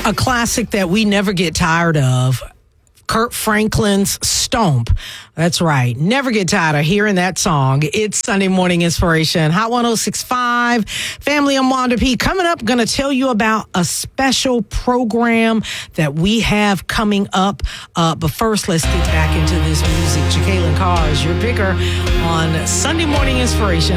A classic that we never get tired of. Kirk Franklin's Stomp. That's right. Never get tired of hearing that song. It's Sunday Morning Inspiration. Hot 106.5. Family, I'm Wanda P. Coming up, going to tell you about a special program that we have coming up. But first, let's get back into this music. Jacqueline Carr is your picker on Sunday Morning Inspiration.